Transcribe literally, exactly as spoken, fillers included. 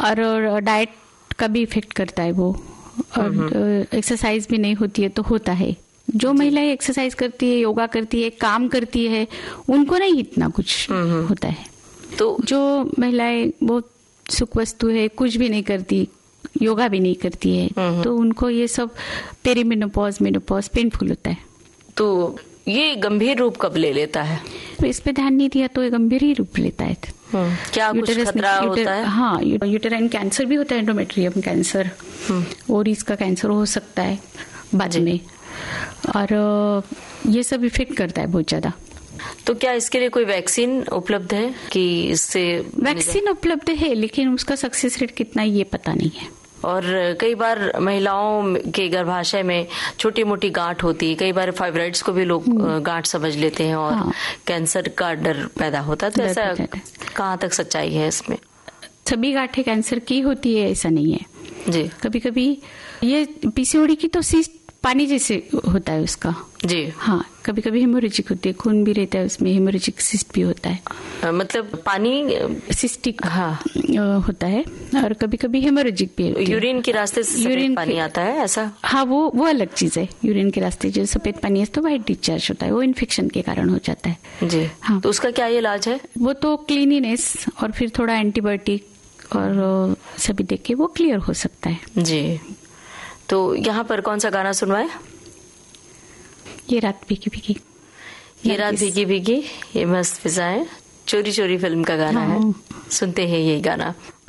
और डाइट का भी इफेक्ट करता है वो, और एक्सरसाइज भी नहीं होती है तो होता है। जो महिलाएं एक्सरसाइज करती है, योगा करती है, काम करती है, उनको नहीं इतना कुछ होता है। तो जो महिलाएं बहुत सुख वस्तु है, कुछ भी नहीं करती, योगा भी नहीं करती है, तो उनको ये सब पेरीमेनोपॉज, मेनोपॉज पेनफुल होता है। तो ये गंभीर रूप कब ले लेता है? तो इस पे ध्यान नहीं दिया तो ये गंभीर ही रूप लेता है। क्या कुछ खतरा होता है? हाँ, यूटेराइन कैंसर भी होता है, एंडोमेट्रियम कैंसर, ओरीज का कैंसर हो सकता है बाद में, और ये सब इफेक्ट करता है बहुत ज्यादा। तो क्या इसके लिए कोई वैक्सीन उपलब्ध है कि इससे? वैक्सीन उपलब्ध है, लेकिन उसका सक्सेस रेट कितना ये पता नहीं है। और कई बार महिलाओं के गर्भाशय में छोटी मोटी गांठ होती है, कई बार फाइब्रॉइड्स को भी लोग गांठ समझ लेते हैं और हाँ। कैंसर का डर पैदा होता है। तो ऐसा कहाँ तक सच्चाई है इसमें? सभी गांठें कैंसर की होती है ऐसा नहीं है जी। कभी कभी ये पीसीओडी की तो सिस्ट पानी जैसे होता है उसका जी। हाँ, कभी कभी हेमोरेजिक होती है, खून भी रहता है उसमें, हेमोरेजिक सिस्ट भी होता है। आ, मतलब पानी सिस्टिक हाँ होता है, और कभी कभी हेमोरेजिक भी होती है। यूरिन के रास्ते से यूरिन पानी आता है ऐसा? हाँ, वो वो अलग चीज है। यूरिन के रास्ते जो सफेद पानी है तो व्हाइट डिस्चार्ज होता है, वो इन्फेक्शन के कारण हो जाता है जी। हाँ, तो उसका क्या इलाज है? वो तो क्लीनिनेस और फिर थोड़ा एंटीबायोटिक और सभी देख के वो क्लियर हो सकता है जी। तो यहाँ पर कौन सा गाना सुनवाए? ये रात भीगी भीगी, ये रात भीगी भीगी, ये मस्त फिजाएं, चोरी चोरी फिल्म का गाना है। सुनते हैं ये गाना।